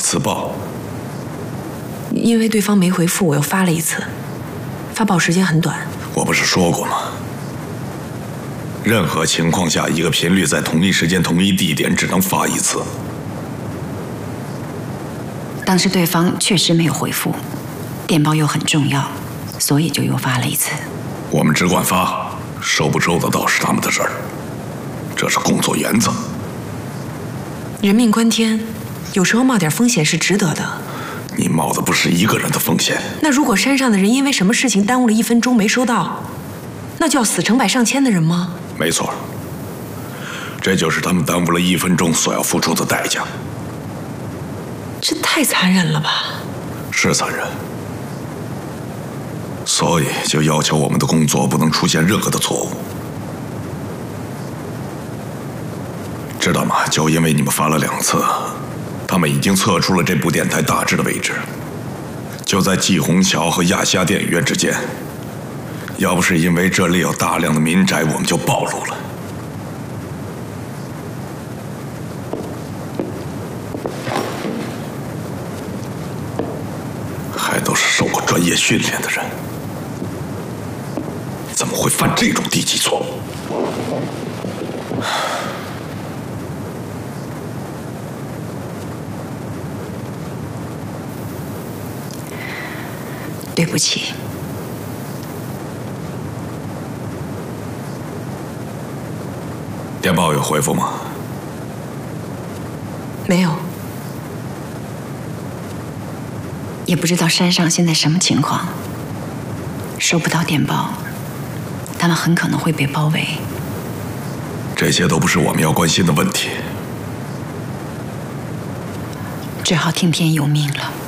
自爆？ 因为对方没回复，我又发了一次，发报时间很短。 我不是说过吗？任何情况下，一个频率在同一时间、同一地点只能发一次。 当时对方确实没有回复，电报又很重要，所以就又发了一次。 我们只管发，收不收得到是他们的事儿，这是工作原则。 人命关天，有时候冒点风险是值得的。 你冒的不是一个人的风险。 那如果山上的人因为什么事情耽误了1分钟没收到，那就要死成百上千的人吗？ 没错，这就是他们耽误了1分钟所要付出的代价。 这太残忍了吧？ 是残忍，所以就要求我们的工作不能出现任何的错误，知道吗？就因为你们发了2次，他们已经测出了这部电台大致的位置，就在季虹桥和亚夏电影院之间。要不是因为这里有大量的民宅，我们就暴露了。还都是受过专业训练的人，怎么会犯这种低级错误？ 对不起。 电报有回复吗？ 没有。 也不知道山上现在什么情况，收不到电报，他们很可能会被包围。 这些都不是我们要关心的问题， 只好听天由命了。